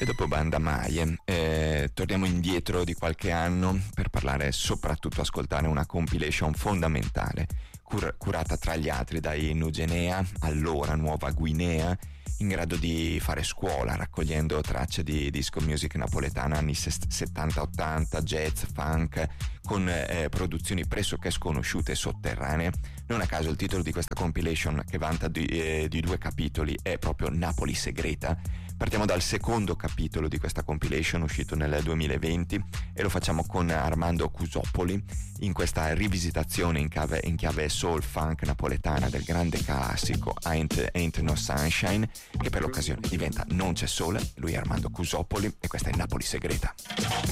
E dopo Banda Maie torniamo indietro di qualche anno per parlare, soprattutto ascoltare una compilation fondamentale curata tra gli altri dai Nugenea, allora Nuova Guinea, in grado di fare scuola raccogliendo tracce di disco music napoletana anni 70-80, jazz, funk, con produzioni pressoché sconosciute e sotterranee. Non a caso il titolo di questa compilation, che vanta di 2 capitoli, è proprio Napoli Segreta. Partiamo dal secondo capitolo di questa compilation, uscito nel 2020, e lo facciamo con Armando Cusopoli in questa rivisitazione in chiave soul funk napoletana del grande classico Ain't No Sunshine, che per l'occasione diventa Non c'è sole. Lui è Armando Cusopoli e questa è Napoli Segreta.